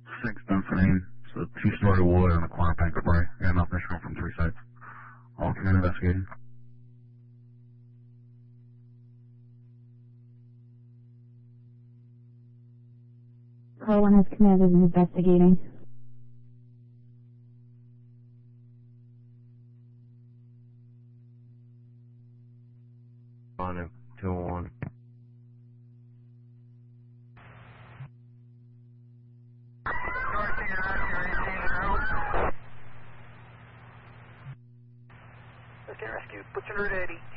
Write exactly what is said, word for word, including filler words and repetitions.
Six Dunfermline. It's a two-story wood on the corner bank of Bray. Got enough mission from three sites. All command investigating. Car one has command is investigating. On it, two oh one. Rescue, put your alert at eighty.